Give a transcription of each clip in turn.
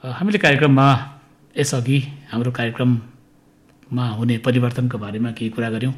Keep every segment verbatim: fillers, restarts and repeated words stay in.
हामीले कार्यक्रममा यसअघि हाम्रो कार्यक्रममा हुने परिवर्तनको बारेमा केही कुरा गऱ्यौँ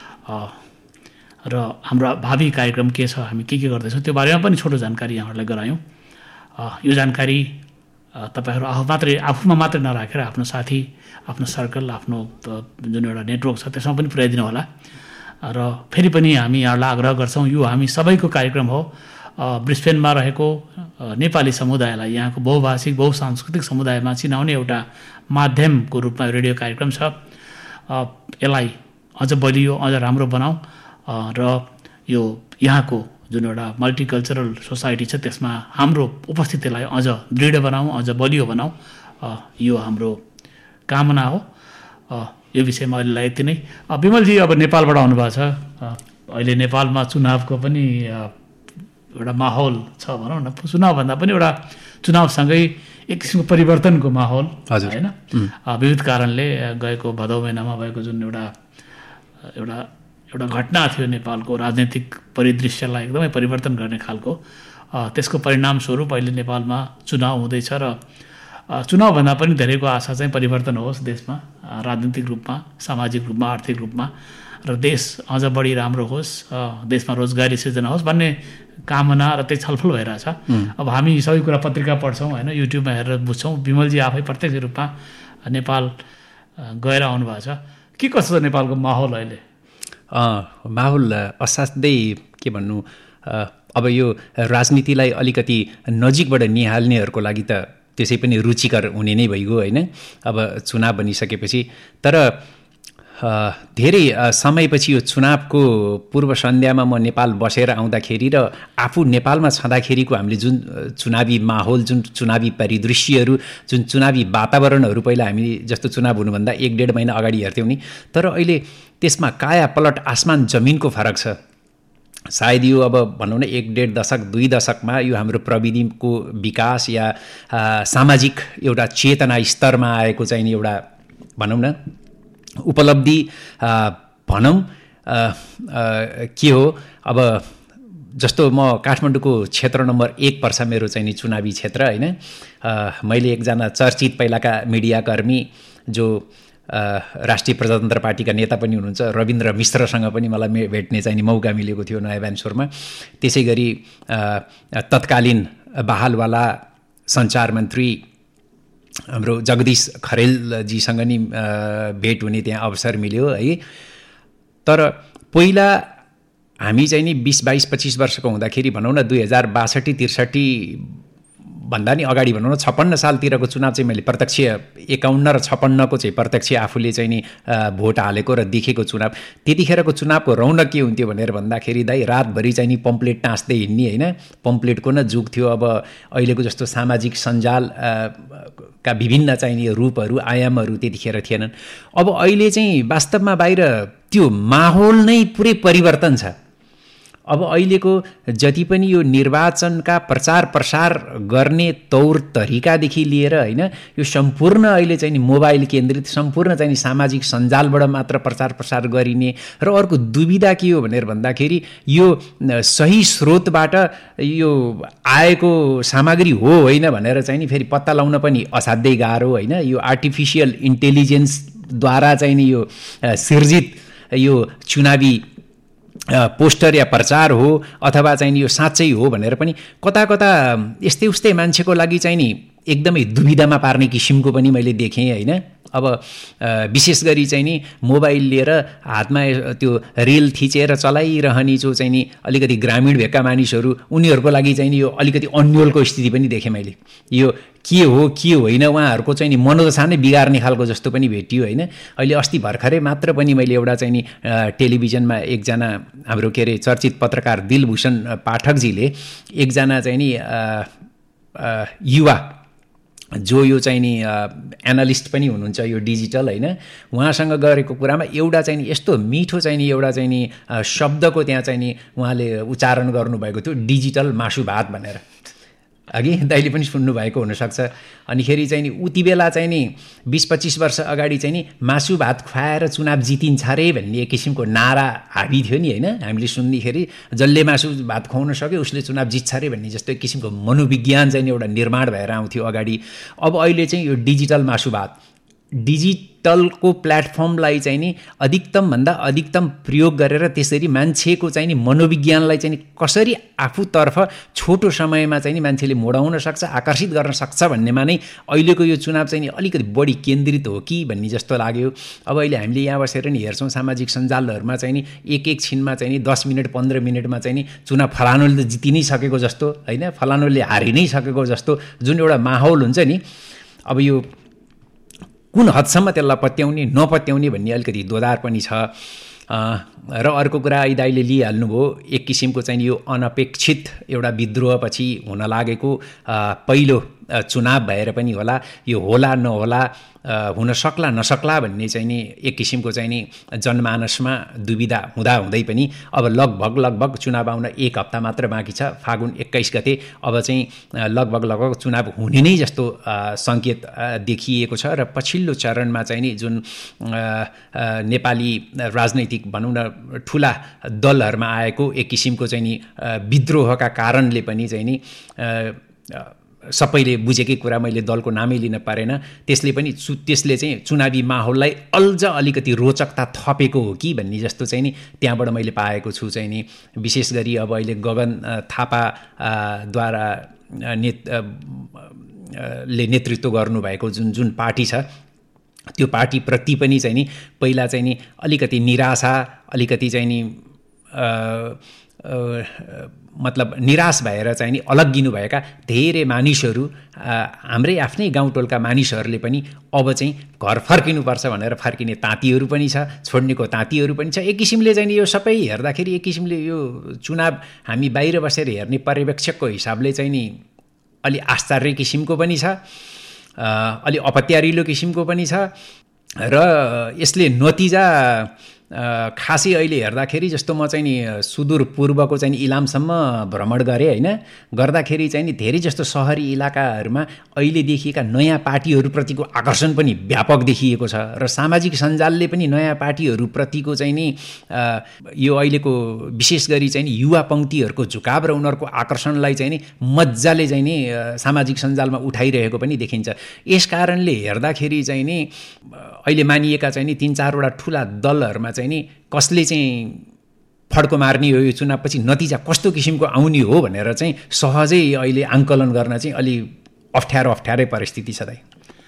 र हाम्रो भावी कार्यक्रम के छ, हामी के के गर्दैछौँ त्यो बारेमा पनि छोटो जानकारी यहाँहरूलाई गरायौँ। यो जानकारी तपाईँहरू आफू मात्रै आफूमा मात्रै नराखेर आफ्नो साथी, आफ्नो सर्कल, आफ्नो जुन एउटा नेटवर्क छ त्यसमा पनि पुर्याइदिनु होला। र फेरि पनि हामी यहाँलाई आग्रह गर्छौँ, यो हामी सबैको कार्यक्रम हो। ब्रिस्बेनमा रहेको नेपाली समुदायलाई, यहाँको बहुभाषिक बहुसांस्कृतिक समुदायमा चिनाउने एउटा माध्यमको रूपमा रेडियो कार्यक्रम छ। यसलाई अझ बलियो, अझ राम्रो बनाऊ र यो यहाँको जुन एउटा मल्टिकल्चरल सोसाइटी छ त्यसमा हाम्रो उपस्थितिलाई अझ दृढ बनाऊ, अझ बलियो बनाऊ, यो हाम्रो कामना हो। यो विषयमा अहिलेलाई यति नै। विमलजी अब नेपालबाट आउनुभएको छ, अहिले नेपालमा चुनावको पनि एउटा माहौल छ भनौँ न। चुनावभन्दा पनि एउटा चुनावसँगै एक किसिमको परिवर्तनको माहौल होइन, विविध कारणले गएको भदौ महिनामा भएको जुन एउटा एउटा एउटा घटना थियो नेपालको राजनैतिक परिदृश्यलाई एकदमै परिवर्तन गर्ने खालको, त्यसको परिणामस्वरूप अहिले नेपालमा चुनाव हुँदैछ र चुनावभन्दा पनि धेरैको आशा चाहिँ परिवर्तन होस् देशमा, राजनीतिक रूपमा, सामाजिक रूपमा, आर्थिक रूपमा, र देश अझ बढी राम्रो होस्, देशमा रोजगारी सिर्जना होस् भन्ने कामना र त्यही छलफल भइरहेछ। अब हामी सबै कुरा पत्रिका पढ्छौँ होइन, युट्युबमा हेरेर बुझ्छौँ। विमलजी आफै प्रत्यक्ष रूपमा नेपाल गएर आउनुभएको छ, के कस्तो छ नेपालको माहौल अहिले? माहौल असाध्यै के भन्नु, अब यो राजनीतिलाई अलिकति नजिकबाट निहाल्नेहरूको लागि त त्यसै पनि रुचिकर हुने नै भइगयो होइन, अब चुनाव बनिसकेपछि। तर धेरै समयपछि यो चुनावको पूर्व सन्ध्यामा म नेपाल बसेर आउँदाखेरि र आफू नेपालमा छँदाखेरिको हामीले जुन चुनावी माहौल, जुन चुनावी परिदृश्यहरू, जुन चुनावी वातावरणहरू पहिला हामी जस्तो चुनाव हुनुभन्दा एक डेढ महिना अगाडि हेर्थ्यौँ नि, तर अहिले त्यसमा काया पलट आसमान जमिनको फरक छ। सायद यो अब भनौँ न एक डेढ दशक दुई दशकमा यो हाम्रो प्रविधिको विकास या सामाजिक एउटा चेतना स्तरमा आएको चाहिँ एउटा भनौँ न उपलब्धि भनौँ के हो। अब जस्तो म काठमाडौँको क्षेत्र नम्बर एक पर्छ मेरो चाहिँ नि चुनावी क्षेत्र होइन। मैले एकजना चर्चित पहिलाका मिडियाकर्मी जो राष्ट्रिय प्रजातन्त्र पार्टीका नेता पनि हुनुहुन्छ रविन्द्र मिश्रसँग पनि मलाई भेट्ने चाहिँ नि मौका मिलेको थियो नयाँ भ्यान्सोरमा। त्यसै गरी तत्कालीन बहालवाला सञ्चार मन्त्री हाम्रो जगदीश खरेलजीसँग नि भेट हुने त्यहाँ अवसर मिल्यो है। तर पहिला हामी चाहिँ नि बिस बाइस पच्चिस वर्षको हुँदाखेरि भनौँ न दुई हजार बासठी त्रिसठी भन्दा नि अगाडि भनौँ न छप्पन्न सालतिरको चुनाव चाहिँ मैले प्रत्यक्ष एकाउन्न र छप्पन्नको चाहिँ प्रत्यक्ष आफूले चाहिँ नि भोट हालेको र देखेको चुनाव, त्यतिखेरको चुनावको रौनक के हुन्थ्यो भनेर भन्दाखेरि दाइ रातभरि चाहिँ नि पम्पलेट टाँस्दै हिँड्ने होइन, पम्पलेटको न जुग थियो। अब अहिलेको जस्तो सामाजिक सञ्जाल का विभिन्न चाहिँ नि रूपहरू आयामहरू त्यतिखेर थिएनन्। अब अहिले चाहिँ वास्तवमा बाहिर त्यो माहौल नै पुरै परिवर्तन छ। अब अहिलेको जति पनि यो निर्वाचनका प्रचार प्रसार गर्ने तौर तरिकादेखि लिएर होइन, यो सम्पूर्ण अहिले चाहिँ नि मोबाइल केन्द्रित, सम्पूर्ण चाहिँ नि सामाजिक सञ्जालबाट मात्र प्रचार प्रसार गरिने। र अर्को दुविधा के हो भनेर भन्दाखेरि यो सही स्रोतबाट यो आएको सामग्री हो होइन भनेर चाहिँ नि फेरि पत्ता लगाउन पनि असाध्यै गाह्रो होइन। यो आर्टिफिसियल इन्टेलिजेन्सद्वारा चाहिँ नि यो सिर्जित यो चुनावी पोस्टर या प्रचार हो अथवा चाहिँ यो साँच्चै हो भनेर पनि कता कता यस्तै उस्तै मान्छेको लागि चाहिँ नि एकदमै दुविधामा पार्ने किसिमको पनि मैले देखेँ होइन। अब विशेष गरी चाहिँ नि मोबाइल लिएर हातमा त्यो रिल थिचेर चलाइरहने जो चाहिँ नि अलिकति ग्रामीण भेगका मानिसहरू, उनीहरूको लागि चाहिँ नि यो अलिकति अन्यलको स्थिति पनि देखेँ मैले। यो के हो के होइन उहाँहरूको चाहिँ नि मनोदशा नै बिगार्ने खालको जस्तो पनि भेटियो होइन। अहिले अस्ति भर्खरै मात्र पनि मैले एउटा चाहिँ नि टेलिभिजनमा एकजना हाम्रो के अरे चर्चित पत्रकार दिलभूषण पाठकजीले एकजना चाहिँ नि युवा जो यो चाहिँ नि एनालिस्ट पनि हुनुहुन्छ यो डिजिटल होइन, उहाँसँग गरेको कुरामा एउटा चाहिँ नि यस्तो मिठो चाहिँ नि एउटा चाहिँ नि शब्दको त्यहाँ चाहिँ नि उहाँले उच्चारण गर्नुभएको थियो, डिजिटल मासु भात भनेर। अघि दाइले पनि सुन्नुभएको हुनसक्छ। अनिखेरि चाहिँ नि उति बेला चाहिँ नि बिस पच्चिस वर्ष अगाडि चाहिँ नि मासु भात खुवाएर चुनाव जितिन्छ रे भन्ने एक किसिमको नारा हाबी थियो नि होइन। हामीले सुन्दाखेरि जसले मासु भात खुवाउन सक्यो उसले चुनाव जित्छ रे भन्ने जस्तो एक किसिमको मनोविज्ञान चाहिँ एउटा निर्माण भएर आउँथ्यो अगाडि। अब अहिले चाहिँ यो डिजिटल मासु भात, डिजिटलको प्लेटफर्मलाई चाहिँ नि अधिकतम भन्दा अधिकतम प्रयोग गरेर त्यसरी मान्छेको चाहिँ नि मनोविज्ञानलाई चाहिँ नि कसरी आफूतर्फ छोटो समयमा चाहिँ नि मान्छेले मोडाउन सक्छ, आकर्षित गर्न सक्छ भन्नेमा नै अहिलेको यो चुनाव चाहिँ नि अलिकति बढी केन्द्रित हो कि भन्ने जस्तो लाग्यो। अब अहिले हामीले यहाँ बसेर नि हेर्छौँ सामाजिक सञ्जालहरूमा चाहिँ नि एक एक छिनमा चाहिँ नि दस मिनट पन्ध्र मिनटमा चाहिँ नि चुनाव फलानुले त जिति नै सकेको जस्तो होइन, फलानुले हारि नै सकेको जस्तो जुन एउटा माहौल हुन्छ नि, अब यो कुन हदसम्म त्यसलाई पत्याउने नपत्याउने भन्ने अलिकति दोधार पनि छ। र अर्को कुरा अहिले दाइले लिइहाल्नुभयो, एक किसिमको चाहिँ यो अनपेक्षित एउटा विद्रोहपछि हुन लागेको पहिलो चुनाव भएर पनि होला, यो होला नहोला, हुन सक्ला नसक्ला भन्ने चाहिँ नि एक किसिमको चाहिँ नि जनमानसमा दुविधा हुँदा हुँदै पनि अब लगभग लगभग चुनाव आउन एक हप्ता मात्र बाँकी छ, फागुन एक्काइस गते अब चाहिँ लगभग लगभग चुनाव हुने नै जस्तो सङ्केत देखिएको छ। र पछिल्लो चरणमा चाहिँ नि जुन नेपाली राजनैतिक भनौँ न ठुला दलहरूमा आएको एक किसिमको चाहिँ नि विद्रोहका कारणले पनि चाहिँ नि सबैले बुझेकै कुरा, मैले दलको नामै लिन पारेन, त्यसले पनि चु त्यसले चाहिँ चुनावी माहौललाई अल्झ अलिकति रोचकता थपेको हो कि भन्ने जस्तो चाहिँ नि त्यहाँबाट मैले पाएको छु चाहिँ नि। विशेष गरी अब अहिले गगन थापाद्वारा नेत ले नेतृत्व गर्नुभएको जुन जुन पार्टी छ त्यो पार्टीप्रति पनि चाहिँ नि पहिला चाहिँ नि अलिकति निराशा, अलिकति चाहिँ नि मतलब निराश भएर चाहिँ नि अलग्गिनुभएका धेरै मानिसहरू, हाम्रै आफ्नै गाउँटोलका मानिसहरूले पनि अब चाहिँ घर फर्किनुपर्छ भनेर फर्किने तातीहरू पनि छ, छोड्नेको तातीहरू पनि छ। एक किसिमले चाहिँ यो सबै हेर्दाखेरि एक किसिमले यो चुनाव हामी बाहिर बसेर हेर्ने पर्यवेक्षकको हिसाबले चाहिँ नि अलि आश्चर्य किसिमको पनि छ, अलि अपत्यारिलो किसिमको पनि छ। र यसले नतिजा खासै अहिले हेर्दाखेरि जस्तो म चाहिँ नि सुदूरपूर्वको चाहिँ इलामसम्म भ्रमण गरेँ होइन, गर्दाखेरि चाहिँ नि धेरै जस्तो सहरी इलाकाहरूमा अहिले देखिएका नयाँ पार्टीहरूप्रतिको आकर्षण पनि व्यापक देखिएको छ। र सामाजिक सञ्जालले पनि नयाँ पार्टीहरूप्रतिको चाहिँ नि यो अहिलेको विशेष गरी चाहिँ नि युवा पङ्क्तिहरूको झुकाव र उनीहरूको आकर्षणलाई चाहिँ नि मजाले चाहिँ नि सामाजिक सञ्जालमा उठाइरहेको पनि देखिन्छ। यस कारणले हेर्दाखेरि चाहिँ नि अहिले मानिएका चाहिँ नि तिन चारवटा ठुला दलहरूमा चाहिँ नि कसले चाहिँ फड्को मार्ने हो, यो चुनावपछि नतिजा कस्तो किसिमको आउने हो भनेर चाहिँ सहजै अहिले आङ्कलन गर्न चाहिँ अलि अप्ठ्यारो अप्ठ्यारै परिस्थिति छ दाइ।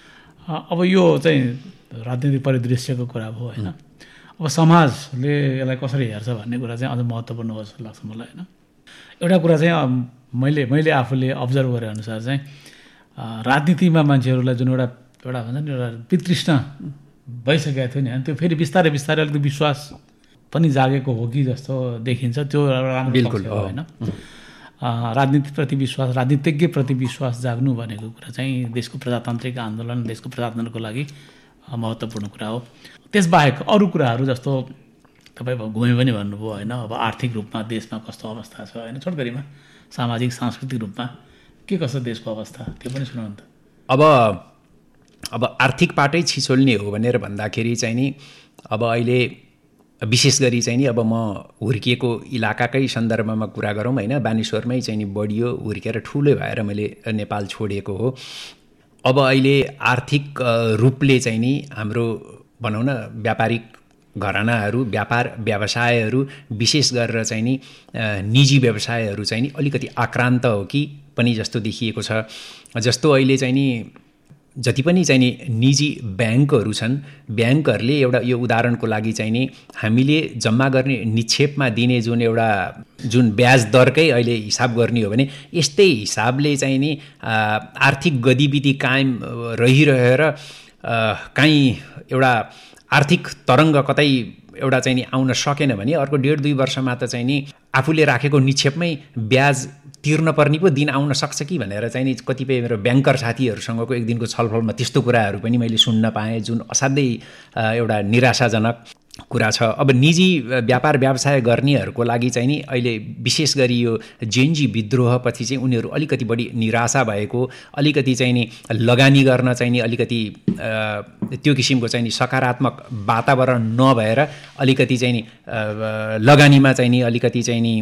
अब यो चाहिँ राजनीतिक परिदृश्यको कुरा भयो होइन, अब समाजले यसलाई कसरी हेर्छ भन्ने कुरा चाहिँ अझ महत्त्वपूर्ण हो जस्तो लाग्छ मलाई होइन। एउटा कुरा चाहिँ मैले मैले आफूले अब्जर्भ गरे अनुसार चाहिँ राजनीतिमा मान्छेहरूलाई जुन एउटा एउटा भन्छ नि एउटा वितृष्ण भइसकेको थियो नि, अनि त्यो फेरि बिस्तारै बिस्तारै अलिकति विश्वास पनि जागेको हो कि जस्तो देखिन्छ। त्यो राम्रो बिल्कुल हो होइन। राजनीतिप्रति विश्वास, राजनीतिज्ञप्रति विश्वास जाग्नु भनेको कुरा चाहिँ देशको प्रजातान्त्रिक आन्दोलन, देशको प्रजातन्त्रको लागि महत्त्वपूर्ण कुरा हो। त्यसबाहेक अरू कुराहरू जस्तो तपाईँ घुमे पनि भन्नुभयो होइन, अब आर्थिक रूपमा देशमा कस्तो अवस्था छ होइन, छोटकरीमा सामाजिक सांस्कृतिक रूपमा के कस्तो देशको अवस्था त्यो पनि सुनाउनु त। अब अब आर्थिक पाटै छिचोल्ने हो भनेर भन्दाखेरि चाहिँ नि अब अहिले विशेष गरी चाहिँ नि अब म हुर्किएको इलाकाकै सन्दर्भमा कुरा गरौँ होइन, बानेश्वरमै चाहिँ नि बढियो, हुर्केर ठुलो भएर मैले नेपाल छोडेको हो। अब अहिले आर्थिक रूपले चाहिँ नि हाम्रो भनौँ न व्यापारिक घरानाहरू, व्यापार व्यवसायहरू विशेष गरेर चाहिँ नि निजी व्यवसायहरू चाहिँ नि अलिकति आक्रान्त हो कि पनि जस्तो देखिएको छ। जस्तो अहिले चाहिँ नि जति पनि चाहिँ नि निजी ब्याङ्कहरू छन्, ब्याङ्कहरूले एउटा यो उदाहरणको लागि चाहिँ नि हामीले जम्मा गर्ने निक्षेपमा दिने जुन एउटा जुन ब्याज दरकै अहिले हिसाब गर्ने हो भने यस्तै हिसाबले चाहिँ नि आर्थिक गतिविधि कायम रहिरहेर काहीँ एउटा आर्थिक तरङ्ग कतै एउटा चाहिँ नि आउन सकेन भने अर्को डेढ दुई वर्षमा त चाहिँ नि आफूले राखेको निक्षेपमै ब्याज तिर्न पर्ने पो दिन आउन सक्छ कि भनेर चाहिँ नि कतिपय मेरो ब्याङ्कर साथीहरूसँगको एक दिनको छलफलमा त्यस्तो कुराहरू पनि मैले सुन्न पाएँ, जुन असाध्यै एउटा निराशाजनक कुरा छ। अब निजी व्यापार व्यवसाय गर्नेहरूको लागि चाहिँ नि अहिले विशेष गरी यो जेएनजी विद्रोहपछि चाहिँ उनीहरू अलिकति बढी निराशा भएको, अलिकति चाहिँ नि लगानी गर्न चाहिँ नि अलिकति त्यो किसिमको चाहिँ नि सकारात्मक वातावरण नभएर अलिकति चाहिँ नि लगानीमा चाहिँ नि अलिकति चाहिँ नि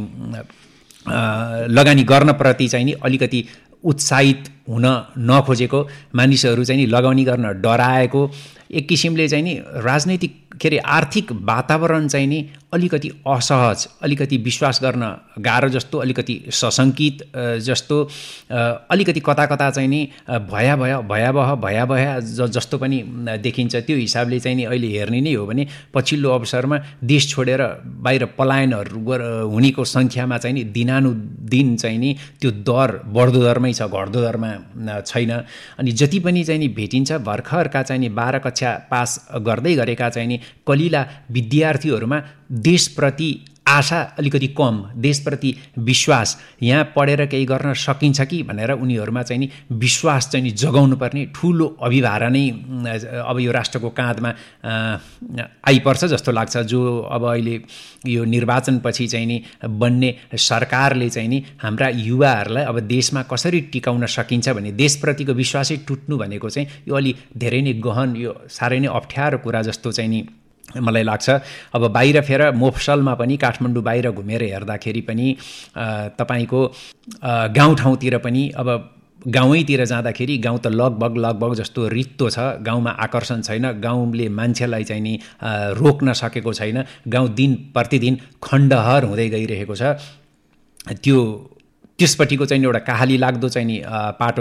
लगानी गर्नप्रति चाहिँ नि अलिकति उत्साहित हुन नखोजेको, मानिसहरू चाहिँ नि लगानी गर्न डराएको, एक किसिमले चाहिँ नि राजनैतिक के अरे आर्थिक वातावरण चाहिँ नि अलिकति असहज, अलिकति विश्वास गर्न गाह्रो जस्तो, अलिकति सशङ्कित जस्तो, अलिकति कता कता चाहिँ नि भयावह भयावह भयावह जस्तो पनि देखिन्छ। त्यो हिसाबले चाहिँ नि अहिले हेर्ने नै हो भने पछिल्लो अवसरमा देश छोडेर बाहिर पलायनहरू हुनेको सङ्ख्यामा चाहिँ नि दिनानुदिन चाहिँ नि त्यो दर बढ्दो दरमै छ, घट्दो दरमा छैन। अनि जति पनि चाहिँ नि भेटिन्छ भर्खरका चाहिँ नि बाह्र कक्षा पास गर्दै गरेका चाहिँ नि कलिला विद्यार्थीहरूमा देशप्रति आशा अलिकति कम, देशप्रति विश्वास, यहाँ पढेर केही गर्न सकिन्छ कि भनेर उनीहरूमा चाहिँ नि विश्वास चाहिँ नि जगाउनु पर्ने ठुलो अभिभार नै अब यो राष्ट्रको काँधमा आइपर्छ जस्तो लाग्छ। जो अब अहिले यो निर्वाचनपछि चाहिँ नि बन्ने सरकारले चाहिँ नि हाम्रा युवाहरूलाई अब देशमा कसरी टिकाउन सकिन्छ भने देशप्रतिको विश्वासै टुट्नु भनेको चाहिँ यो अलि धेरै नै गहन, यो साह्रै नै अप्ठ्यारो कुरा जस्तो चाहिँ नि मलाई लाग्छ। अब बाहिर फेर मोफसलमा पनि काठमाडौँ बाहिर घुमेर हेर्दाखेरि पनि तपाईँको गाउँठाउँतिर पनि अब गाउँैतिर जाँदाखेरि गाउँ त लगभग लगभग जस्तो रित्तो छ, गाउँमा आकर्षण छैन, गाउँले मान्छेलाई चाहिँ नि रोक्न सकेको छैन, गाउँ दिन प्रतिदिन खण्डहर हुँदै गइरहेको छ। त्यो त्यसपट्टिको चाहिँ एउटा काहाली लाग्दो चाहिँ नि पाटो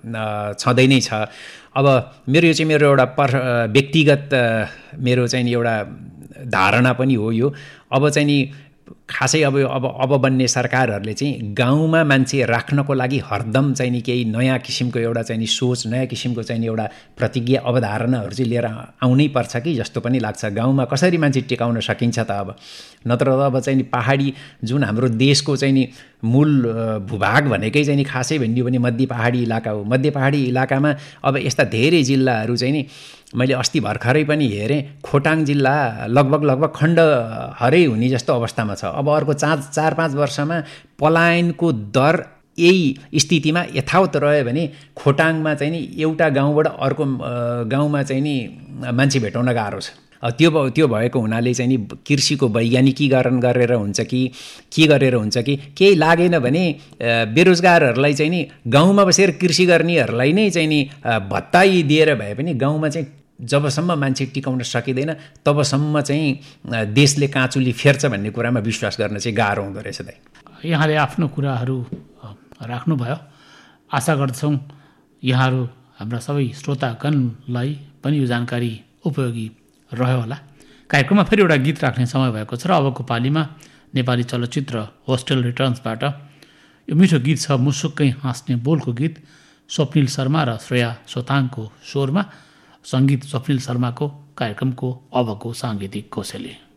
त छँदै नै छ। अब मेरो यो चाहिँ मेरो एउटा पर व्यक्तिगत मेरो चाहिँ नि एउटा धारणा पनि हो यो। अब चाहिँ नि खासै अब अब अब बन्ने सरकारहरूले चाहिँ गाउँमा मान्छे राख्नको लागि हरदम चाहिँ नि केही नयाँ किसिमको एउटा चाहिँ नि सोच, नयाँ किसिमको चाहिँ नि एउटा प्रतिज्ञा अवधारणाहरू चाहिँ लिएर आउनै पर्छ कि जस्तो पनि लाग्छ। गाउँमा कसरी मान्छे टिकाउन सकिन्छ त अब, नत्र त अब चाहिँ नि पहाडी जुन हाम्रो देशको चाहिँ नि मूल भूभाग भनेकै चाहिँ नि खासै भन्यो भने मध्य पहाडी इलाका हो। मध्य पहाडी इलाकामा अब यस्ता धेरै जिल्लाहरू चाहिँ नि मैले अस्ति भर्खरै पनि हेरेँ, खोटाङ जिल्ला लगभग लगभग खण्डहरै हुने जस्तो अवस्थामा छ। अब अर्को चार चार पाँच वर्षमा पलायनको दर यही स्थितिमा यथावत रह्यो भने खोटाङमा चाहिँ नि एउटा गाउँबाट अर्को गाउँमा चाहिँ नि मान्छे भेटाउन गाह्रो छ। त्यो त्यो भएको हुनाले चाहिँ नि कृषिको वैज्ञानिकीकरण गरेर हुन्छ कि के गरेर हुन्छ कि केही लागेन भने बेरोजगारहरूलाई चाहिँ नि गाउँमा बसेर कृषि गर्नेहरूलाई नै चाहिँ नि भत्ताई दिएर भए पनि गाउँमा चाहिँ जबसम्म मान्छे टिकाउन सकिँदैन तबसम्म चाहिँ देशले काँचुली फेर्छ भन्ने कुरामा विश्वास गर्न चाहिँ गाह्रो हुँदो रहेछ। दाइ, यहाँले आफ्नो कुराहरू राख्नुभयो। आशा गर्छौँ यहाँहरू हाम्रा सबै श्रोतागणलाई पनि यो जानकारी उपयोगी रह्यो होला। कार्यक्रममा फेरि एउटा गीत राख्ने समय भएको छ र अबको पालीमा नेपाली चलचित्र होस्टेल रिटर्न्सबाट यो मिठो गीत छ, मुसुक्कै हाँस्ने बोलको गीत, स्वप्निल शर्मा र श्रेया सोताङको स्वरमा, सङ्गीत स्वप्निल शर्माको, कार्यक्रमको अबको साङ्गीतिक कोसेली।